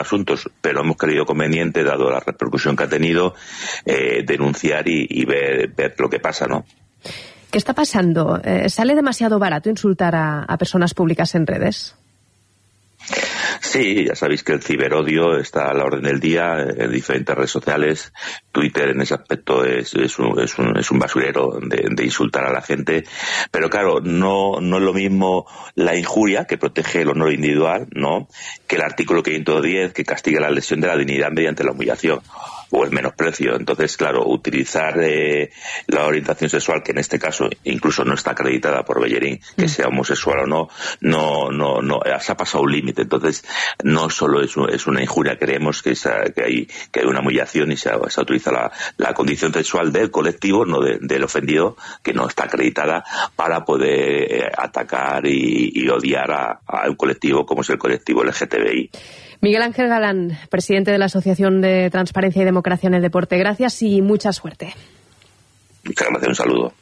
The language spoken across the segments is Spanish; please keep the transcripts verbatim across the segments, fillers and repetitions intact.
asuntos, pero hemos creído conveniente, dado la repercusión que ha tenido, eh, denunciar y, y ver, ver lo que pasa, ¿no? ¿Qué está pasando? Eh, ¿Sale demasiado barato insultar a, a personas públicas en redes? Sí, ya sabéis que el ciberodio está a la orden del día en diferentes redes sociales. Twitter en ese aspecto es, es, un, es, un, es un basurero de, de insultar a la gente. Pero claro, no, no es lo mismo la injuria, que protege el honor individual, ¿no?, que el artículo quinientos diez, que castiga la lesión de la dignidad mediante la humillación o el menosprecio. Entonces, claro, utilizar eh, la orientación sexual, que en este caso incluso no está acreditada por Bellerín, que sea homosexual o no, no, no, no, se ha pasado un límite. Entonces, no solo es, un, es una injuria, creemos que, esa, que hay que hay una humillación y se, se utiliza la, la condición sexual del colectivo, no de, del ofendido, que no está acreditada, para poder eh, atacar y, y odiar a, a un colectivo como es el colectivo L G T B I. Miguel Ángel Galán, presidente de la Asociación de Transparencia y Democracia en el Deporte. Gracias y mucha suerte. Muchas gracias, un saludo.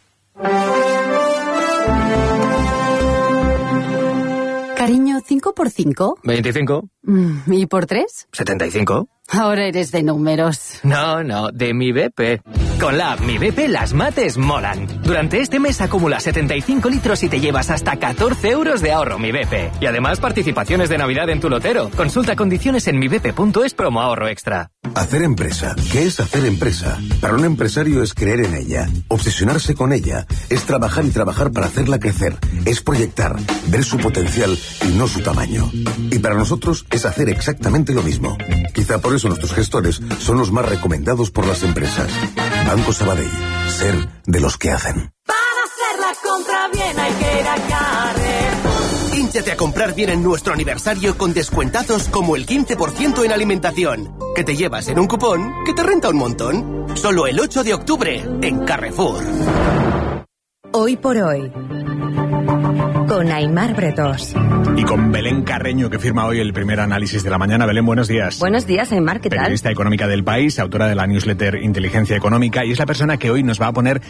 Cariño, ¿cinco por cinco? veinticinco. ¿Y por tres? setenta y cinco. Ahora eres de números. No, no, de mi B P. Con la app Mi B P las mates molan. Durante este mes acumula setenta y cinco litros y te llevas hasta catorce euros de ahorro Mi B P. Y además participaciones de Navidad en tu lotero. Consulta condiciones en mi b p punto es promo ahorro extra. Hacer empresa. ¿Qué es hacer empresa? Para un empresario es creer en ella, obsesionarse con ella, es trabajar y trabajar para hacerla crecer, es proyectar, ver su potencial y no su tamaño. Y para nosotros es hacer exactamente lo mismo. Quizá por eso nuestros gestores son los más recomendados por las empresas. Banco Sabadell, ser de los que hacen. Para hacer la compra bien hay que ir a Carrefour. Hínchate a comprar bien en nuestro aniversario con descuentazos como el quince por ciento en alimentación, que te llevas en un cupón que te renta un montón. Solo el ocho de octubre en Carrefour. Hoy por hoy, con Aimar Bretós. Y con Belén Carreño, que firma hoy el primer análisis de la mañana. Belén, buenos días. Buenos días, Aimar, ¿qué tal? Periodista económica del País, autora de la newsletter Inteligencia Económica, y es la persona que hoy nos va a poner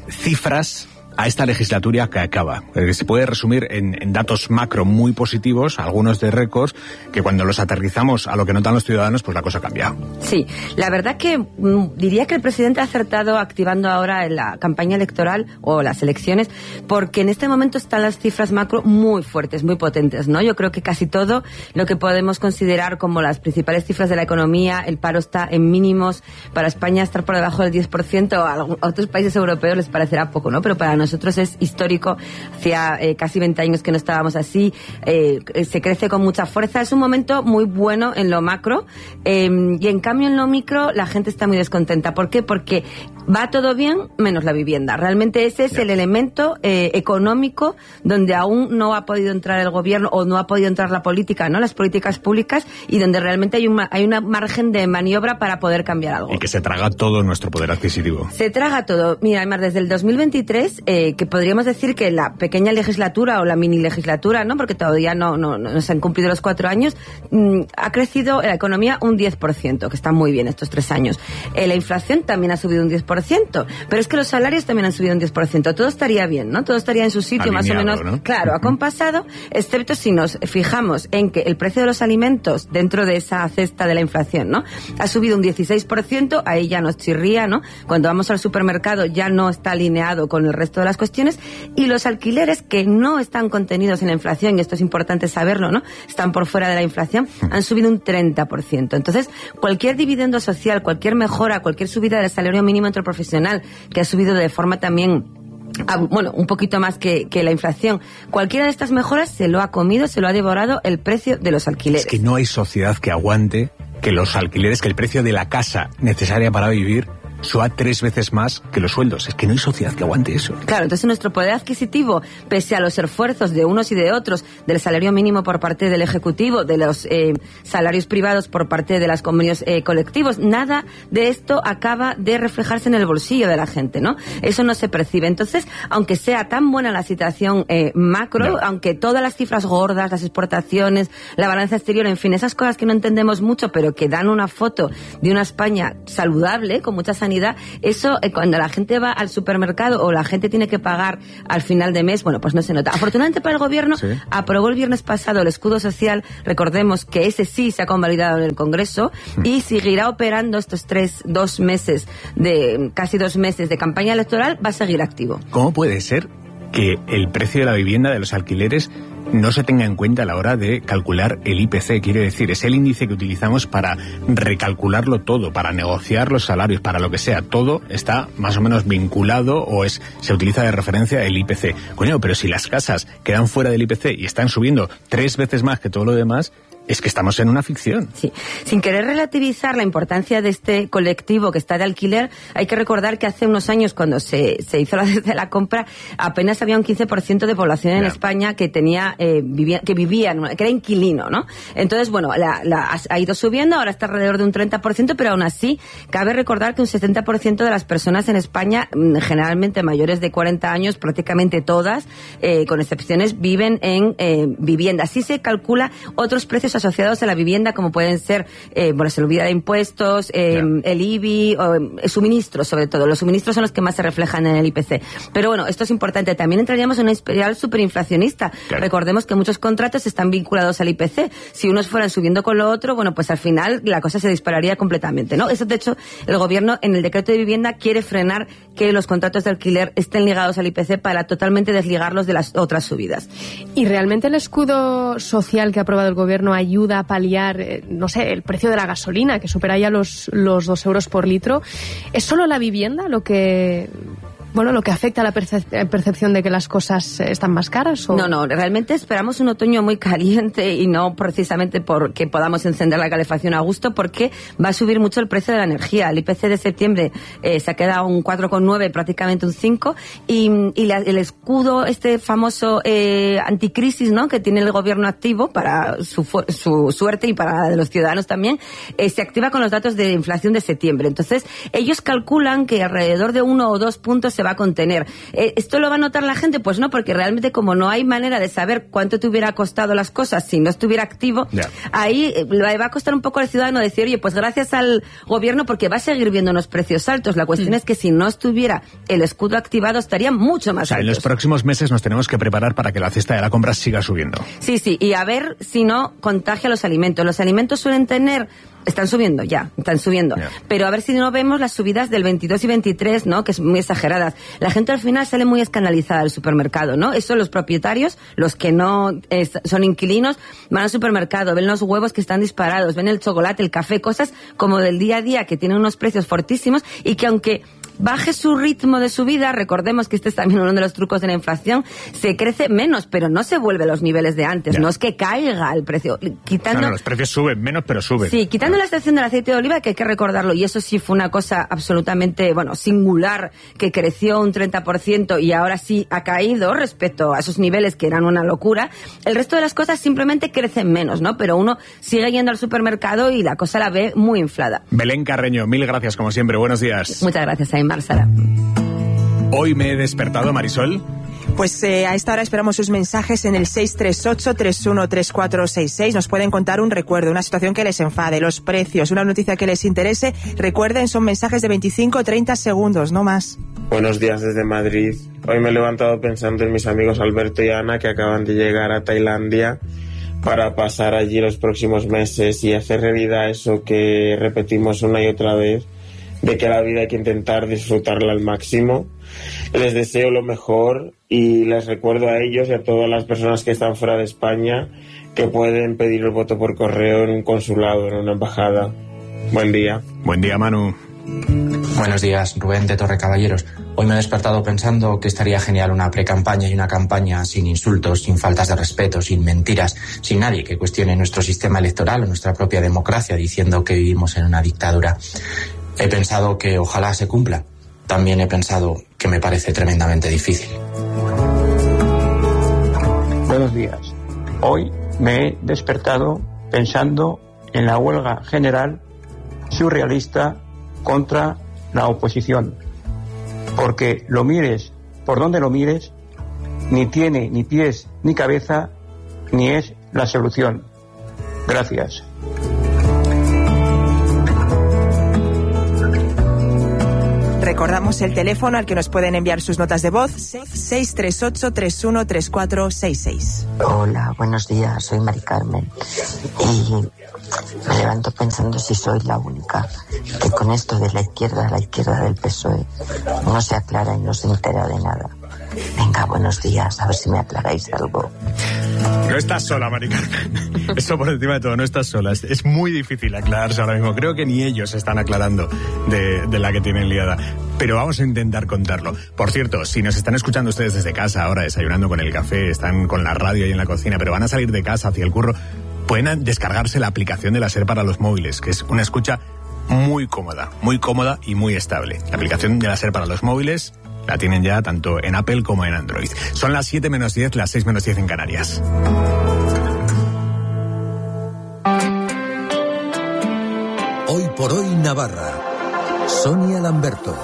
cifras a esta legislatura que acaba. Que se puede resumir en, en datos macro muy positivos, algunos de récords, que cuando los aterrizamos a lo que notan los ciudadanos, pues la cosa cambia. Sí, la verdad que mm, diría que el presidente ha acertado activando ahora en la campaña electoral o las elecciones, porque en este momento están las cifras macro muy fuertes, muy potentes, ¿no? Yo creo que casi todo lo que podemos considerar como las principales cifras de la economía, el paro está en mínimos. Para España estar por debajo del diez por ciento, a, a otros países europeos les parecerá poco, ¿no? Pero para nosotros es histórico. Hacía eh, casi veinte años que no estábamos así. Eh, se crece con mucha fuerza. Es un momento muy bueno en lo macro, eh, y en cambio en lo micro la gente está muy descontenta. ¿Por qué? Porque va todo bien menos la vivienda. Realmente ese es el elemento eh, económico donde aún no ha podido entrar el gobierno o no ha podido entrar la política, ¿no? Las políticas públicas, y donde realmente hay un hay una margen de maniobra para poder cambiar algo. Y que se traga todo nuestro poder adquisitivo. Se traga todo. Mira, además, desde el dos mil veintitrés, eh, que podríamos decir que la pequeña legislatura o la mini legislatura, ¿no? Porque todavía no, no, no se han cumplido los cuatro años, mmm, ha crecido la economía un diez por ciento, que está muy bien estos tres años. Eh, la inflación también ha subido un diez por ciento, pero es que los salarios también han subido un diez por ciento. Todo estaría bien, ¿no? Todo estaría en su sitio, alineado, más o menos, ¿no? Claro, acompasado, excepto si nos fijamos en que el precio de los alimentos dentro de esa cesta de la inflación, ¿no? Ha subido un dieciséis por ciento, ahí ya nos chirría, ¿no? Cuando vamos al supermercado ya no está alineado con el resto de las cuestiones. Y los alquileres, que no están contenidos en la inflación, y esto es importante saberlo, ¿no? Están por fuera de la inflación, han subido un treinta por ciento. Entonces, cualquier dividendo social, cualquier mejora, cualquier subida del salario mínimo interprofesional, que ha subido de forma también, bueno, un poquito más que, que la inflación, cualquiera de estas mejoras se lo ha comido, se lo ha devorado el precio de los alquileres. Es que no hay sociedad que aguante que los alquileres, que el precio de la casa necesaria para vivir suba tres veces más que los sueldos. Es que no hay sociedad que aguante eso. Claro, entonces nuestro poder adquisitivo, pese a los esfuerzos de unos y de otros, del salario mínimo por parte del Ejecutivo, de los eh, salarios privados por parte de los convenios eh, colectivos, nada de esto acaba de reflejarse en el bolsillo de la gente, ¿no? Eso no se percibe. Entonces, aunque sea tan buena la situación eh, macro, no. aunque todas las cifras gordas, las exportaciones, la balanza exterior, en fin, esas cosas que no entendemos mucho, pero que dan una foto de una España saludable, con mucha sanidad, sanidad, eso eh, cuando la gente va al supermercado o la gente tiene que pagar al final de mes, bueno, pues no se nota. Afortunadamente para el gobierno, sí. aprobó el viernes pasado el escudo social, recordemos que ese sí se ha convalidado en el Congreso mm. y seguirá operando estos tres, dos meses de, casi dos meses de campaña electoral, va a seguir activo. ¿Cómo puede ser que el precio de la vivienda, de los alquileres, no se tenga en cuenta a la hora de calcular el I P C? Quiere decir, es el índice que utilizamos para recalcularlo todo, para negociar los salarios, para lo que sea. Todo está más o menos vinculado o es se utiliza de referencia el I P C. Coño, pero si las casas quedan fuera del I P C y están subiendo tres veces más que todo lo demás, es que estamos en una ficción. Sí. Sin querer relativizar la importancia de este colectivo que está de alquiler, hay que recordar que hace unos años, cuando se, se hizo la de la compra, apenas había un quince por ciento de población en yeah. España que tenía eh, vivía, que vivía, que era inquilino, ¿no? Entonces, bueno, la, la, ha ido subiendo, ahora está alrededor de un treinta por ciento, pero aún así, cabe recordar que un setenta por ciento de las personas en España, generalmente mayores de cuarenta años, prácticamente todas, eh, con excepciones, viven en eh, vivienda. Así se calcula otros precios asociados a la vivienda, como pueden ser, eh, bueno, se olvida de impuestos, eh, yeah. el I B I, o, eh, suministros, sobre todo. Los suministros son los que más se reflejan en el I P C. Pero bueno, esto es importante. También entraríamos en una espiral superinflacionista. Claro. Recordemos que muchos contratos están vinculados al I P C. Si unos fueran subiendo con lo otro, bueno, pues al final la cosa se dispararía completamente, ¿no? Eso, de hecho, el gobierno en el decreto de vivienda quiere frenar que los contratos de alquiler estén ligados al I P C para totalmente desligarlos de las otras subidas. ¿Y realmente el escudo social que ha aprobado el gobierno ayuda a paliar, eh, no sé, el precio de la gasolina, que supera ya los, los dos euros por litro? ¿Es solo la vivienda lo que... bueno, lo que afecta a la percep- percepción de que las cosas están más caras? ¿o? No, no, realmente esperamos un otoño muy caliente y no precisamente porque podamos encender la calefacción a gusto, porque va a subir mucho el precio de la energía. El I P C de septiembre eh, se ha quedado un cuatro coma nueve, prácticamente un cinco, y, y la, el escudo, este famoso eh, anticrisis, ¿no?, que tiene el gobierno activo para su, su suerte y para la de los ciudadanos también, eh, se activa con los datos de inflación de septiembre. Entonces, ellos calculan que alrededor de uno o dos puntos se va a contener. Eh, ¿Esto lo va a notar la gente? Pues no, porque realmente como no hay manera de saber cuánto te hubiera costado las cosas si no estuviera activo, yeah. ahí eh, le va a costar un poco al ciudadano decir, oye, pues gracias al gobierno, porque va a seguir viendo unos precios altos. La cuestión mm. es que si no estuviera el escudo activado, estaría mucho más o sea, altos. En los próximos meses nos tenemos que preparar para que la cesta de la compra siga subiendo. Sí, sí, y a ver si no contagia los alimentos. Los alimentos suelen tener... Están subiendo ya, están subiendo. Yeah. Pero a ver si no vemos las subidas del veintidós y veintitrés, ¿no?, que es muy exageradas. La gente al final sale muy escandalizada del supermercado, ¿no? Eso los propietarios, los que no eh, son inquilinos, van al supermercado, ven los huevos que están disparados, ven el chocolate, el café, cosas como del día a día que tienen unos precios fortísimos y que aunque baje su ritmo de subida, recordemos que este es también uno de los trucos de la inflación, se crece menos, pero no se vuelve a los niveles de antes, yeah. no es que caiga el precio. Quitando... No, no, los precios suben menos, pero suben. Sí, quitando la excepción del aceite de oliva, que hay que recordarlo, y eso sí fue una cosa absolutamente, bueno, singular, que creció un treinta por ciento y ahora sí ha caído respecto a esos niveles que eran una locura. El resto de las cosas simplemente crecen menos, ¿no? Pero uno sigue yendo al supermercado y la cosa la ve muy inflada. Belén Carreño, mil gracias como siempre, buenos días. Muchas gracias, Aymar, Sara. Hoy me he despertado, Marisol. Pues eh, a esta hora esperamos sus mensajes en el seis tres ocho, tres uno tres cuatro seis seis. Nos pueden contar un recuerdo, una situación que les enfade, los precios, una noticia que les interese. Recuerden, son mensajes de veinticinco o treinta segundos, no más. Buenos días desde Madrid. Hoy me he levantado pensando en mis amigos Alberto y Ana, que acaban de llegar a Tailandia para pasar allí los próximos meses y hacer realidad eso que repetimos una y otra vez, de que la vida hay que intentar disfrutarla al máximo. Les deseo lo mejor y les recuerdo a ellos y a todas las personas que están fuera de España que pueden pedir el voto por correo en un consulado, en una embajada. Buen día. Buen día, Manu. Buenos días, Rubén de Torrecaballeros. Hoy me he despertado pensando que estaría genial una precampaña y una campaña sin insultos, sin faltas de respeto, sin mentiras, sin nadie que cuestione nuestro sistema electoral o nuestra propia democracia diciendo que vivimos en una dictadura. He pensado que ojalá se cumpla. También he pensado que me parece tremendamente difícil. Buenos días. Hoy me he despertado pensando en la huelga general surrealista contra la oposición. Porque lo mires por donde lo mires, ni tiene ni pies ni cabeza, ni es la solución. Gracias. Recordamos el teléfono al que nos pueden enviar sus notas de voz, seis tres ocho, tres uno tres cuatro seis seis. Hola, buenos días, soy Mari Carmen y me levanto pensando si soy la única que con esto de la izquierda, la izquierda del P S O E, no se aclara y no se entera de nada. Venga, buenos días, a ver si me aclaráis algo. No estás sola, Mari Carmen. Eso por encima de todo, no estás sola. Es, es muy difícil aclararse ahora mismo. Creo que ni ellos se están aclarando de, de la que tienen liada. Pero vamos a intentar contarlo. Por cierto, si nos están escuchando ustedes desde casa ahora, desayunando con el café, están con la radio ahí en la cocina, pero van a salir de casa hacia el curro, pueden descargarse la aplicación de la SER para los móviles, que es una escucha muy cómoda, muy cómoda y muy estable. La aplicación de la SER para los móviles la tienen ya tanto en Apple como en Android. Son las siete menos diez, las seis menos diez en Canarias. Hoy por hoy Navarra. Sonia Lamberto.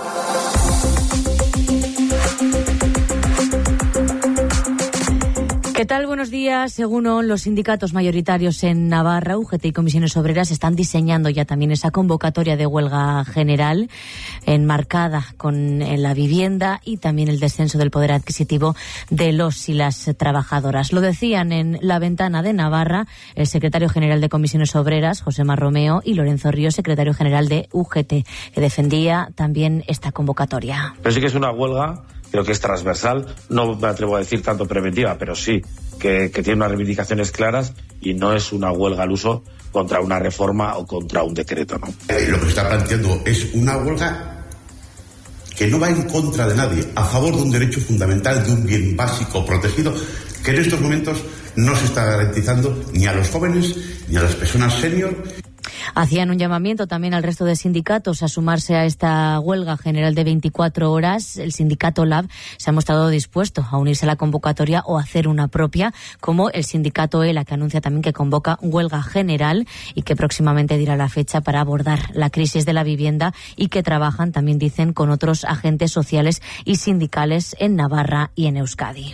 ¿Qué tal? Buenos días. Según los sindicatos mayoritarios en Navarra, U G T y Comisiones Obreras están diseñando ya también esa convocatoria de huelga general enmarcada con la vivienda y también el descenso del poder adquisitivo de los y las trabajadoras. Lo decían en La Ventana de Navarra el secretario general de Comisiones Obreras, José Mar Romeo, y Lorenzo Ríos, secretario general de U G T, que defendía también esta convocatoria. Pero sí que es una huelga, creo que es transversal, no me atrevo a decir tanto preventiva, pero sí que, que tiene unas reivindicaciones claras y no es una huelga al uso contra una reforma o contra un decreto, ¿no? Eh, lo que está planteando es una huelga que no va en contra de nadie, a favor de un derecho fundamental, de un bien básico protegido, que en estos momentos no se está garantizando ni a los jóvenes ni a las personas senior. Hacían un llamamiento también al resto de sindicatos a sumarse a esta huelga general de veinticuatro horas. El sindicato Lab se ha mostrado dispuesto a unirse a la convocatoria o a hacer una propia, como el sindicato ELA, que anuncia también que convoca huelga general y que próximamente dirá la fecha para abordar la crisis de la vivienda, y que trabajan, también dicen, con otros agentes sociales y sindicales en Navarra y en Euskadi.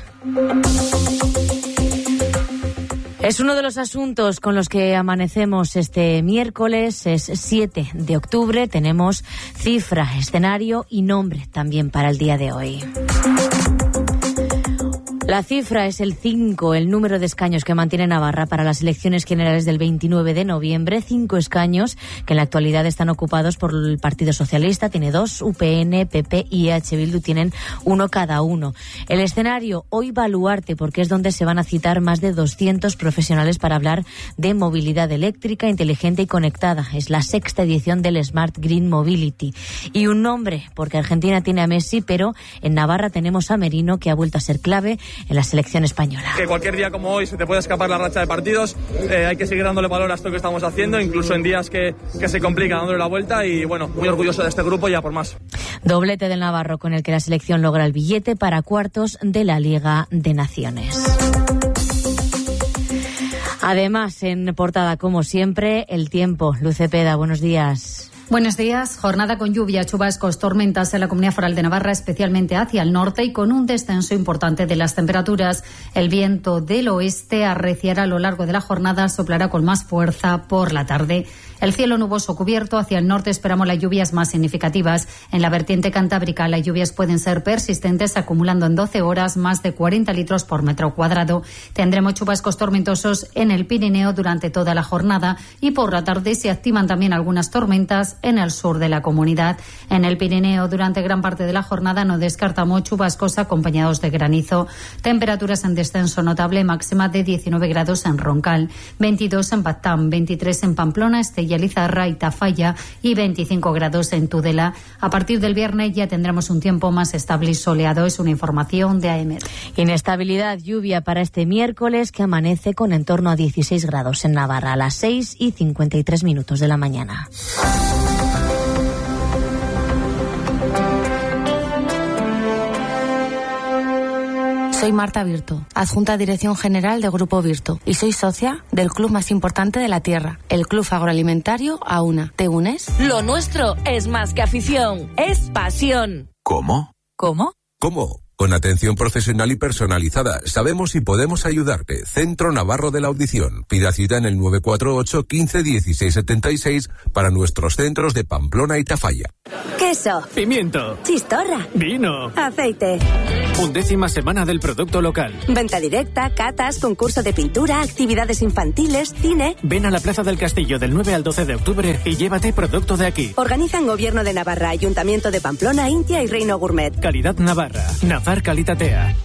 Es uno de los asuntos con los que amanecemos este miércoles, es siete de octubre. Tenemos cifra, escenario y nombre también para el día de hoy. La cifra es el cinco, el número de escaños que mantiene Navarra para las elecciones generales del veintinueve de noviembre. Cinco escaños que en la actualidad están ocupados por el Partido Socialista. Tiene dos, U P N, P P y E H Bildu tienen uno cada uno. El escenario, hoy Baluarte, porque es donde se van a citar más de doscientos profesionales para hablar de movilidad eléctrica, inteligente y conectada. Es la sexta edición del Smart Green Mobility. Y un nombre, porque Argentina tiene a Messi, pero en Navarra tenemos a Merino, que ha vuelto a ser clave en la selección española. Que cualquier día como hoy se te puede escapar la racha de partidos, eh, hay que seguir dándole valor a esto que estamos haciendo, incluso en días que, que se complican, dándole la vuelta, y bueno, muy orgulloso de este grupo y a por más. Doblete del Navarro con el que la selección logra el billete para cuartos de la Liga de Naciones. Además, en portada, como siempre, el tiempo. Luz Cepeda, buenos días. Buenos días. Jornada con lluvia, chubascos, tormentas en la Comunidad Foral de Navarra, especialmente hacia el norte, y con un descenso importante de las temperaturas. El viento del oeste arreciará a lo largo de la jornada, soplará con más fuerza por la tarde. El cielo nuboso cubierto. Hacia el norte esperamos las lluvias más significativas. En la vertiente cantábrica las lluvias pueden ser persistentes, acumulando en doce horas más de cuarenta litros por metro cuadrado. Tendremos chubascos tormentosos en el Pirineo durante toda la jornada, y por la tarde se activan también algunas tormentas en el sur de la comunidad. En el Pirineo durante gran parte de la jornada no descartamos chubascos acompañados de granizo. Temperaturas en descenso notable, máxima de diecinueve grados en Roncal, veintidós en Batam, veintitrés en Pamplona, Estella, Lizarra y Tafalla, y veinticinco grados en Tudela. A partir del viernes ya tendremos un tiempo más estable y soleado. Es una información de A E M E D. Inestabilidad, lluvia para este miércoles, que amanece con en torno a dieciséis grados en Navarra a las seis y cincuenta y tres minutos de la mañana. Soy Marta Virto, adjunta a Dirección General de Grupo Virto, y soy socia del club más importante de la tierra, el Club Agroalimentario AUNA. ¿Te unes? Lo nuestro es más que afición, es pasión. ¿Cómo? ¿Cómo? ¿Cómo? con atención profesional y personalizada. Sabemos y podemos ayudarte. Centro Navarro de la Audición. Pida cita en el nueve cuatro ocho, quince, dieciséis setenta y seis para nuestros centros de Pamplona y Tafalla. Queso. Pimiento. Chistorra. Vino. Aceite. Undécima semana del producto local. Venta directa, catas, concurso de pintura, actividades infantiles, cine. Ven a la Plaza del Castillo del nueve al doce de octubre y llévate producto de aquí. Organizan Gobierno de Navarra, Ayuntamiento de Pamplona, Intia y Reino Gourmet. Calidad Navarra. Navar Calitatea.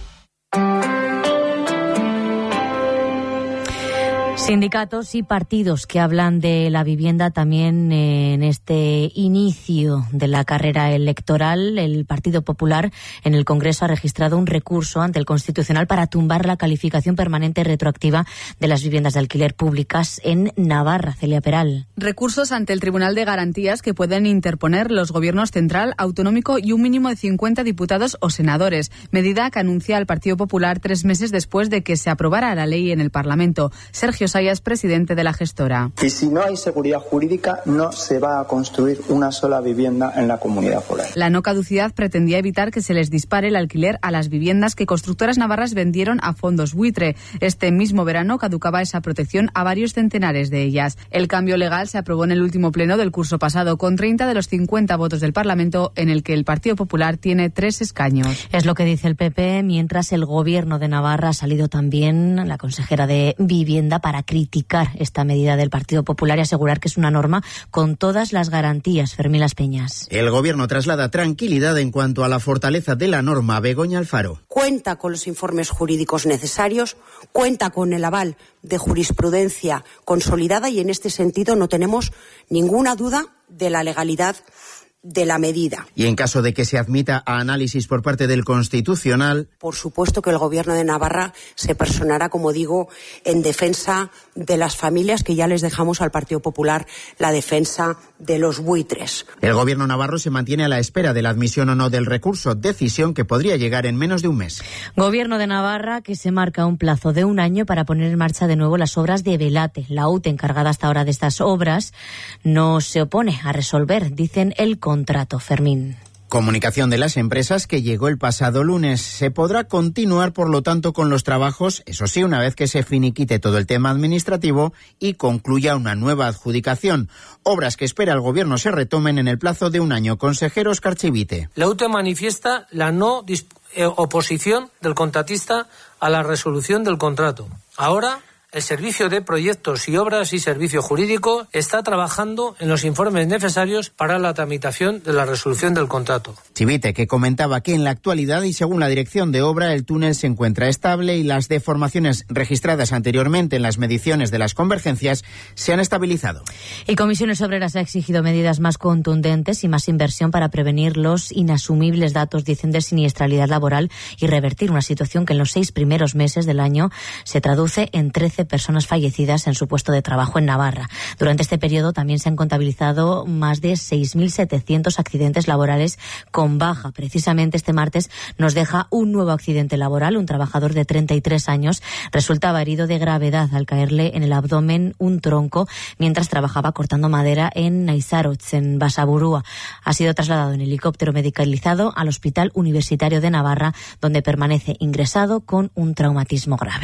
Sindicatos y partidos que hablan de la vivienda también en este inicio de la carrera electoral. El Partido Popular en el Congreso ha registrado un recurso ante el Constitucional para tumbar la calificación permanente retroactiva de las viviendas de alquiler públicas en Navarra. Celia Peral. Recursos ante el Tribunal de Garantías que pueden interponer los gobiernos central, autonómico y un mínimo de cincuenta diputados o senadores. Medida que anuncia el Partido Popular tres meses después de que se aprobara la ley en el Parlamento. Sergio Sayas, presidente de la gestora. Y si no hay seguridad jurídica, no se va a construir una sola vivienda en la comunidad foral. La no caducidad pretendía evitar que se les dispare el alquiler a las viviendas que constructoras navarras vendieron a fondos buitre. Este mismo verano caducaba esa protección a varios centenares de ellas. El cambio legal se aprobó en el último pleno del curso pasado con treinta de los cincuenta votos del Parlamento, en el que el Partido Popular tiene tres escaños. Es lo que dice el P P, mientras el Gobierno de Navarra ha salido también la consejera de Vivienda para criticar esta medida del Partido Popular y asegurar que es una norma con todas las garantías. Fermín Las Peñas. El Gobierno traslada tranquilidad en cuanto a la fortaleza de la norma. Begoña Alfaro. Cuenta con los informes jurídicos necesarios, cuenta con el aval de jurisprudencia consolidada y en este sentido no tenemos ninguna duda de la legalidad de la medida. Y en caso de que se admita a análisis por parte del Constitucional, por supuesto que el Gobierno de Navarra se personará, como digo, en defensa de las familias, que ya les dejamos al Partido Popular la defensa de los buitres. El Gobierno navarro se mantiene a la espera de la admisión o no del recurso, decisión que podría llegar en menos de un mes. Gobierno de Navarra que se marca un plazo de un año para poner en marcha de nuevo las obras de Velate. La U T E, encargada hasta ahora de estas obras, no se opone a resolver, dicen, el contrato. Fermín. Comunicación de las empresas que llegó el pasado lunes. Se podrá continuar, por lo tanto, con los trabajos, eso sí, una vez que se finiquite todo el tema administrativo y concluya una nueva adjudicación. Obras que espera el Gobierno se retomen en el plazo de un año. Consejero Óscar Chivite. La U T E manifiesta la no eh, oposición del contratista a la resolución del contrato. Ahora, el Servicio de Proyectos y Obras y Servicio Jurídico está trabajando en los informes necesarios para la tramitación de la resolución del contrato. Chivite, que comentaba que en la actualidad y según la dirección de obra el túnel se encuentra estable y las deformaciones registradas anteriormente en las mediciones de las convergencias se han estabilizado. Y Comisiones Obreras ha exigido medidas más contundentes y más inversión para prevenir los inasumibles datos, dicen, de siniestralidad laboral y revertir una situación que en los seis primeros meses del año se traduce en trece personas fallecidas en su puesto de trabajo en Navarra. Durante este periodo también se han contabilizado más de seis mil setecientos accidentes laborales con baja. Precisamente este martes nos deja un nuevo accidente laboral. Un trabajador de treinta y tres años resultaba herido de gravedad al caerle en el abdomen un tronco mientras trabajaba cortando madera en Naizaroz, en Basaburúa. Ha sido trasladado en helicóptero medicalizado al Hospital Universitario de Navarra, donde permanece ingresado con un traumatismo grave.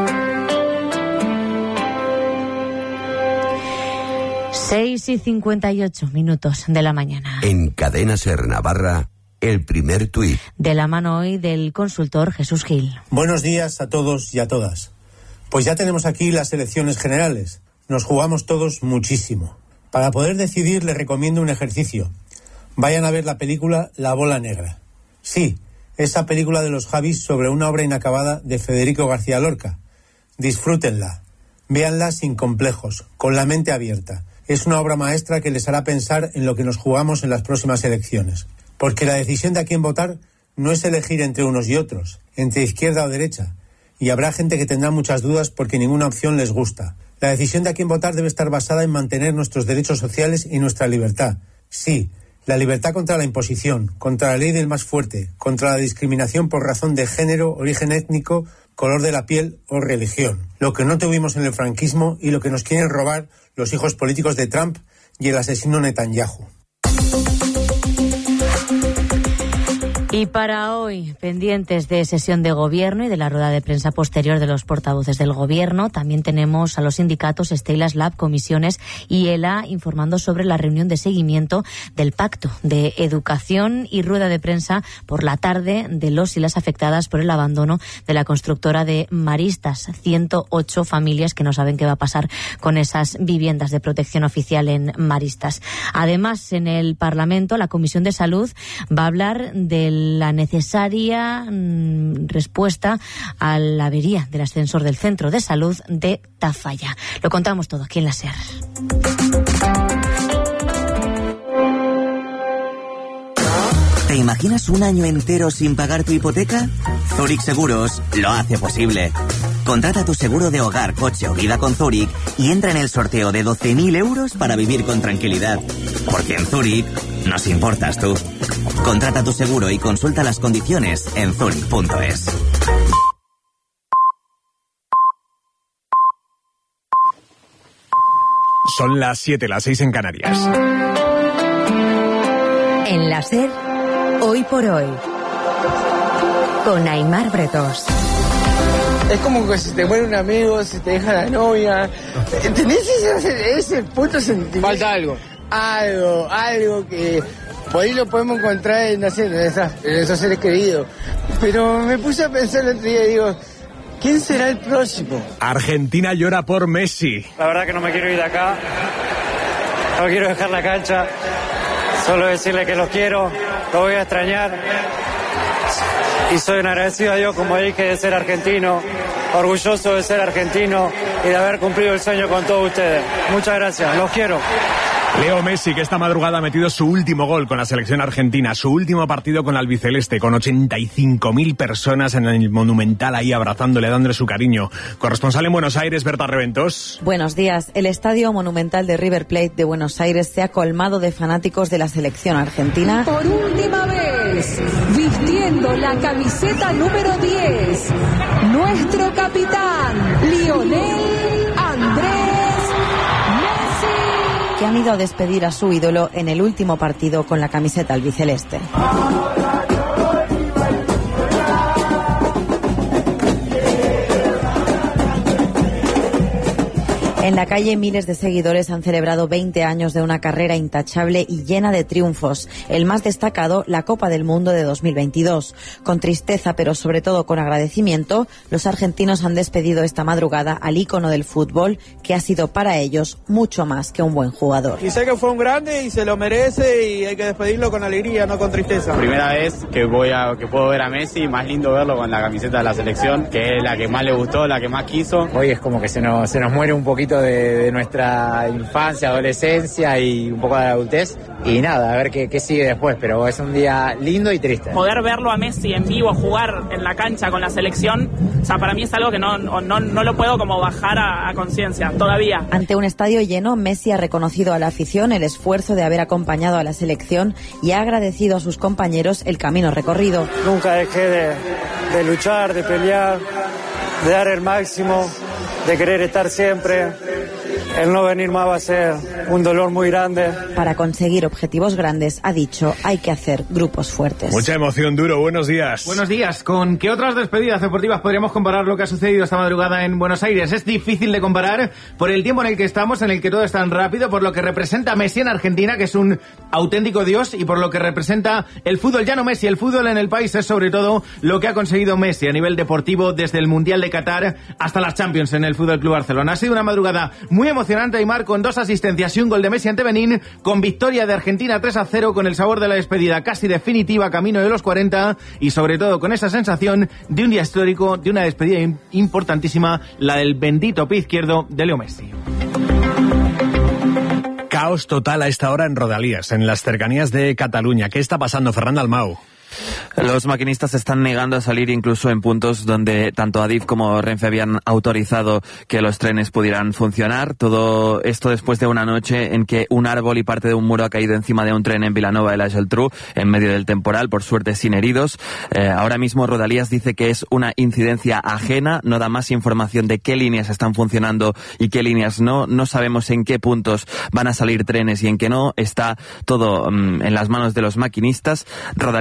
Seis y cincuenta y ocho minutos de la mañana. En Cadena Ser Navarra, el primer tuit. De la mano hoy del consultor Jesús Gil. Buenos días a todos y a todas. Pues ya tenemos aquí las elecciones generales. Nos jugamos todos muchísimo. Para poder decidir les recomiendo un ejercicio. Vayan a ver la película La Bola Negra. Sí, esa película de los Javis sobre una obra inacabada de Federico García Lorca. Disfrútenla. Véanla sin complejos, con la mente abierta. Es una obra maestra que les hará pensar en lo que nos jugamos en las próximas elecciones. Porque la decisión de a quién votar no es elegir entre unos y otros, entre izquierda o derecha. Y habrá gente que tendrá muchas dudas porque ninguna opción les gusta. La decisión de a quién votar debe estar basada en mantener nuestros derechos sociales y nuestra libertad. Sí, la libertad contra la imposición, contra la ley del más fuerte, contra la discriminación por razón de género, origen étnico, color de la piel o religión. Lo que no tuvimos en el franquismo y lo que nos quieren robar los hijos políticos de Trump y el asesino Netanyahu. Y para hoy, pendientes de sesión de gobierno y de la rueda de prensa posterior de los portavoces del gobierno, también tenemos a los sindicatos Steilas Lab, Comisiones y ELA informando sobre la reunión de seguimiento del Pacto de Educación y rueda de prensa por la tarde de los y las afectadas por el abandono de la constructora de Maristas. ciento ocho familias que no saben qué va a pasar con esas viviendas de protección oficial en Maristas. Además, en el Parlamento, la Comisión de Salud va a hablar del la necesaria mmm, respuesta a la avería del ascensor del Centro de Salud de Tafalla. Lo contamos todo aquí en la SER. ¿Te imaginas un año entero sin pagar tu hipoteca? Zurich Seguros lo hace posible. Contrata tu seguro de hogar, coche o vida con Zurich y entra en el sorteo de doce mil euros para vivir con tranquilidad. Porque en Zurich nos importas tú. Contrata tu seguro y consulta las condiciones en zurich punto es. Son las siete, las seis en Canarias. En la SER, hoy por hoy, con Aimar Bretos. Es como que si te muere un amigo, si te deja la novia. ¿Tenés ese, ese punto sentimiento? Falta algo. Algo, algo que por ahí lo podemos encontrar en, no sé, en, esas, en esos seres queridos. Pero me puse a pensar el otro día y digo, ¿quién será el próximo? Argentina llora por Messi. La verdad que no me quiero ir de acá. No quiero dejar la cancha. Solo decirle que los quiero, los voy a extrañar. Y soy un agradecido a Dios, como dije, de ser argentino, orgulloso de ser argentino y de haber cumplido el sueño con todos ustedes. Muchas gracias, los quiero. Leo Messi, que esta madrugada ha metido su último gol con la selección argentina, su último partido con la albiceleste, con ochenta y cinco mil personas en el Monumental ahí abrazándole, dándole su cariño. Corresponsal en Buenos Aires, Berta Reventos. Buenos días. El Estadio Monumental de River Plate de Buenos Aires se ha colmado de fanáticos de la selección argentina. Por última vez, vistiendo la camiseta número diez, nuestro capitán, Lionel Andrés, que han ido a despedir a su ídolo en el último partido con la camiseta albiceleste. En la calle, miles de seguidores han celebrado veinte años de una carrera intachable y llena de triunfos. El más destacado, la Copa del Mundo de dos mil veintidós. Con tristeza, pero sobre todo con agradecimiento, los argentinos han despedido esta madrugada al ícono del fútbol, que ha sido para ellos mucho más que un buen jugador. Y sé que fue un grande y se lo merece y hay que despedirlo con alegría, no con tristeza. Primera vez que voy a que puedo ver a Messi, más lindo verlo con la camiseta de la selección, que es la que más le gustó, la que más quiso. Hoy es como que se nos, se nos muere un poquito De, de nuestra infancia, adolescencia y un poco de adultez. Y nada, a ver qué, qué sigue después, pero es un día lindo y triste. Poder verlo a Messi en vivo jugar en la cancha con la selección, o sea, para mí es algo que no, no, no lo puedo como bajar a, a conciencia todavía. Ante un estadio lleno, Messi ha reconocido a la afición el esfuerzo de haber acompañado a la selección y ha agradecido a sus compañeros el camino recorrido. Nunca dejé de, de luchar, de pelear, de dar el máximo, de querer estar siempre. El no venir más va a ser un dolor muy grande. Para conseguir objetivos grandes, ha dicho, hay que hacer grupos fuertes. Mucha emoción, Duro. Buenos días. Buenos días. ¿Con qué otras despedidas deportivas podríamos comparar lo que ha sucedido esta madrugada en Buenos Aires? Es difícil de comparar por el tiempo en el que estamos, en el que todo es tan rápido, por lo que representa Messi en Argentina, que es un auténtico dios, y por lo que representa el fútbol. Ya no Messi, el fútbol en el país es sobre todo lo que ha conseguido Messi a nivel deportivo desde el Mundial de Qatar hasta las Champions en el Fútbol Club Barcelona. Ha sido una madrugada muy emocionante, Aimar, con dos asistencias y un gol de Messi ante Benín, con victoria de Argentina tres a cero, con el sabor de la despedida casi definitiva camino de los cuarenta y sobre todo con esa sensación de un día histórico, de una despedida importantísima, la del bendito pie izquierdo de Leo Messi. Caos total a esta hora en Rodalies, en las cercanías de Cataluña. ¿Qué está pasando, Fernando Almau? Los maquinistas se están negando a salir incluso en puntos donde tanto Adif como Renfe habían autorizado que los trenes pudieran funcionar. Todo esto después de una noche en que un árbol y parte de un muro ha caído encima de un tren en Vilanova de la Geltrú en medio del temporal, por suerte sin heridos. Eh, ahora mismo Rodalías dice que es una incidencia ajena, no da más información de qué líneas están funcionando y qué líneas no. No sabemos en qué puntos van a salir trenes y en qué no. Está todo um, en las manos de los maquinistas. Rodalías ahora mismo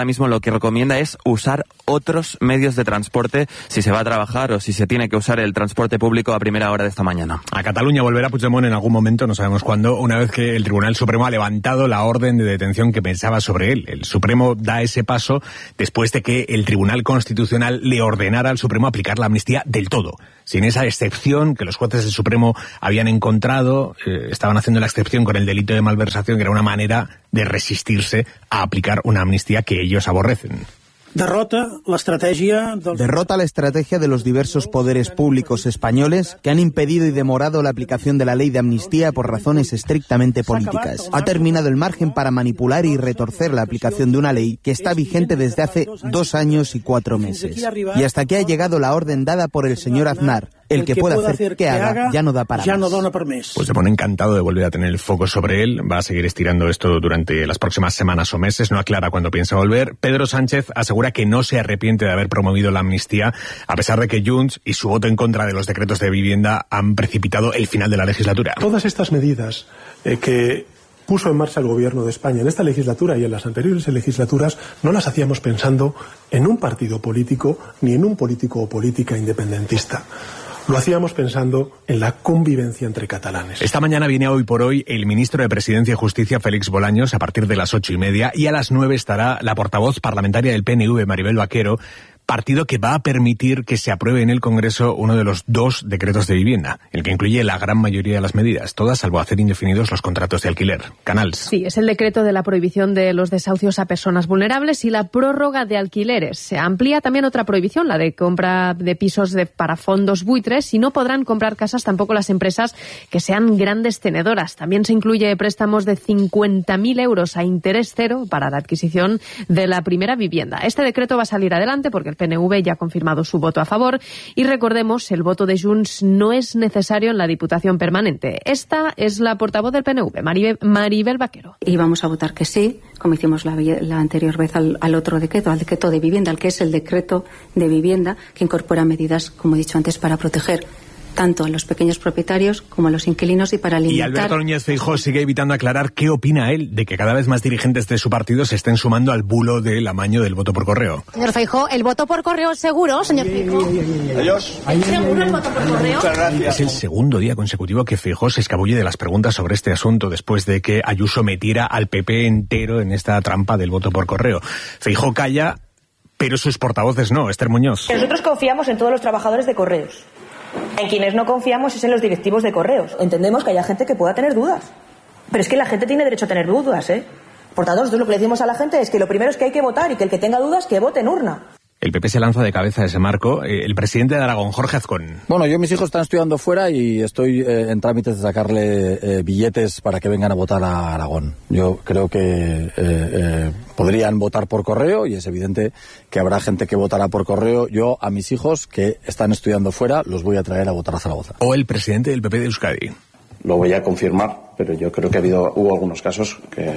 mismo lo que recomienda es usar otros medios de transporte si se va a trabajar o si se tiene que usar el transporte público a primera hora de esta mañana. A Cataluña volverá Puigdemont en algún momento, no sabemos cuándo, una vez que el Tribunal Supremo ha levantado la orden de detención que pensaba sobre él. El Supremo da ese paso después de que el Tribunal Constitucional le ordenara al Supremo aplicar la amnistía del todo, sin esa excepción que los jueces del Supremo habían encontrado. Eh, estaban haciendo la excepción con el delito de malversación, que era una manera de resistirse a aplicar una amnistía que ellos aborrecen. Derrota la estrategia del... Derrota la estrategia de los diversos poderes públicos españoles que han impedido y demorado la aplicación de la ley de amnistía por razones estrictamente políticas. Ha terminado el margen para manipular y retorcer la aplicación de una ley que está vigente desde hace dos años y cuatro meses. Y hasta que ha llegado la orden dada por el señor Aznar. El que pueda hacer que haga ya no da para más. Pues se pone encantado de volver a tener el foco sobre él. Va a seguir estirando esto durante las próximas semanas o meses. No aclara cuándo piensa volver. Pedro Sánchez asegura que no se arrepiente de haber promovido la amnistía, a pesar de que Junts y su voto en contra de los decretos de vivienda han precipitado el final de la legislatura. Todas estas medidas eh, que puso en marcha el Gobierno de España en esta legislatura y en las anteriores legislaturas no las hacíamos pensando en un partido político ni en un político o política independentista. Lo hacíamos pensando en la convivencia entre catalanes. Esta mañana viene Hoy por Hoy el ministro de Presidencia y Justicia, Félix Bolaños, a partir de las ocho y media, y a las nueve estará la portavoz parlamentaria del P N V, Maribel Vaquero, partido que va a permitir que se apruebe en el Congreso uno de los dos decretos de vivienda, el que incluye la gran mayoría de las medidas, todas salvo hacer indefinidos los contratos de alquiler. Canals. Sí, es el decreto de la prohibición de los desahucios a personas vulnerables y la prórroga de alquileres. Se amplía también otra prohibición, la de compra de pisos de, para fondos buitres, y no podrán comprar casas tampoco las empresas que sean grandes tenedoras. También se incluye préstamos de cincuenta mil euros a interés cero para la adquisición de la primera vivienda. Este decreto va a salir adelante porque el P N V ya ha confirmado su voto a favor y recordemos, el voto de Junts no es necesario en la Diputación Permanente. Esta es la portavoz del P N V, Maribel, Maribel Vaquero. Y vamos a votar que sí, como hicimos la, la anterior vez al, al otro decreto, al decreto de vivienda, al que es el decreto de vivienda que incorpora medidas, como he dicho antes, para proteger tanto a los pequeños propietarios como a los inquilinos y para limitar... Y Alberto Núñez Feijóo sigue evitando aclarar qué opina él de que cada vez más dirigentes de su partido se estén sumando al bulo del amaño del voto por correo. Señor Feijóo, ¿el voto por correo es seguro, señor Feijóo? Adiós. ¿Es seguro el voto por correo? Muchas gracias. Es el segundo día consecutivo que Feijóo se escabulle de las preguntas sobre este asunto después de que Ayuso metiera al P P entero en esta trampa del voto por correo. Feijóo calla, pero sus portavoces no. Esther Muñoz. Nosotros confiamos en todos los trabajadores de correos. En quienes no confiamos es en los directivos de correos. Entendemos que haya gente que pueda tener dudas. Pero es que la gente tiene derecho a tener dudas, ¿eh? Por tanto, nosotros lo que le decimos a la gente es que lo primero es que hay que votar y que el que tenga dudas, que vote en urna. El P P se lanza de cabeza a ese marco. Eh, el presidente de Aragón, Jorge Azcón. Bueno, yo mis hijos están estudiando fuera y estoy eh, en trámites de sacarle eh, billetes para que vengan a votar a Aragón. Yo creo que eh, eh, podrían votar por correo y es evidente que habrá gente que votará por correo. Yo a mis hijos que están estudiando fuera los voy a traer a votar a Zaragoza. O el presidente del P P de Euskadi. Lo voy a confirmar, pero yo creo que ha habido, hubo algunos casos que...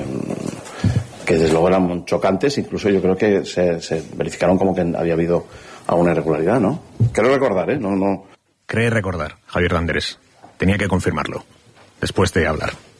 que desde luego eran chocantes, incluso yo creo que se, se verificaron como que había habido alguna irregularidad, ¿no? Creo recordar, ¿eh? No, no. Cree recordar, Javier de Andrés. Tenía que confirmarlo, después de hablar.